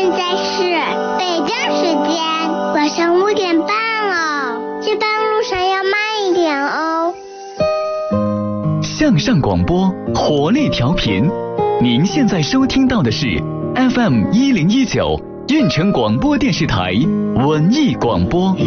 现在是北京时间晚上5点半了，下班路上要慢一点哦。 向上广播，活力调频。您现在收听到的是 FM 1019运城广播电视台文艺广播。